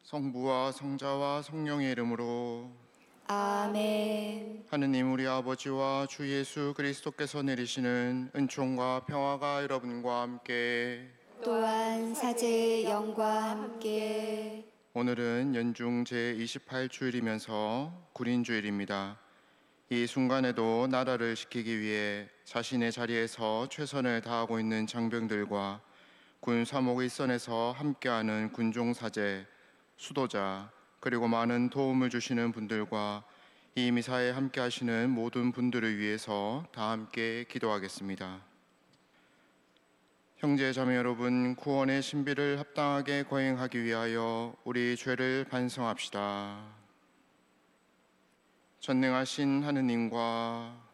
성부와 성자와 성령의 이름으로. 아멘. 하느님 우리 아버지와 주 예수 그리스도께서 내리시는 은총과 평화가 여러분과 함께. 또한 사제의 영과 함께. 오늘은 연중 제28주일이면서 구린주일입니다. 이 순간에도 나라를 지키기 위해 자신의 자리에서 최선을 다하고 있는 장병들과 군 사목 일선에서 함께하는 군종사제, 수도자, 그리고 많은 도움을 주시는 분들과 이 미사에 함께 하시는 모든 분들을 위해서 다 함께 기도하겠습니다. 형제 자매 여러분, 구원의 신비를 합당하게 거행하기 위하여 우리 죄를 반성합시다. 전능하신 하느님과